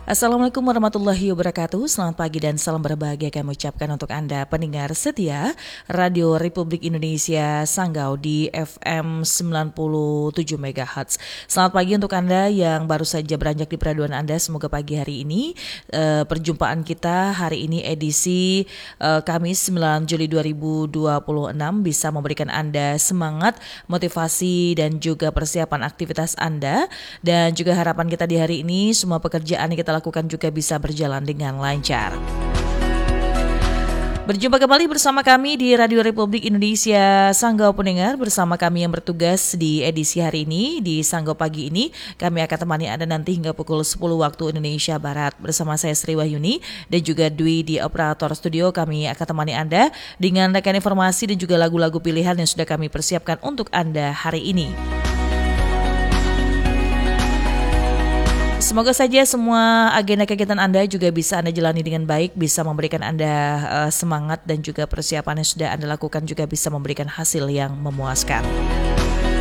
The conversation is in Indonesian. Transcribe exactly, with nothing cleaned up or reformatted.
Assalamualaikum warahmatullahi wabarakatuh. Selamat pagi dan salam berbahagia kami ucapkan untuk Anda pendengar setia Radio Republik Indonesia Sanggau di F M sembilan puluh tujuh megahertz. Selamat pagi untuk Anda yang baru saja beranjak di peraduan Anda. Semoga pagi hari ini eh, perjumpaan kita hari ini edisi eh, Kamis sembilan Juli dua ribu dua puluh enam bisa memberikan Anda semangat, motivasi dan juga persiapan aktivitas Anda, dan juga harapan kita di hari ini semua pekerjaan yang kita lakukan juga bisa berjalan dengan lancar. Berjumpa kembali bersama kami di Radio Republik Indonesia Sanggau pendengar, bersama kami yang bertugas di edisi hari ini di Sanggau pagi ini. Kami akan temani Anda nanti hingga pukul sepuluh waktu Indonesia Barat. Bersama saya Sri Wahyuni dan juga Dwi di operator studio, kami akan temani Anda dengan rekan informasi dan juga lagu-lagu pilihan yang sudah kami persiapkan untuk Anda hari ini. Semoga saja semua agenda kegiatan Anda juga bisa Anda jalani dengan baik, bisa memberikan Anda uh, semangat dan juga persiapan yang sudah Anda lakukan juga bisa memberikan hasil yang memuaskan.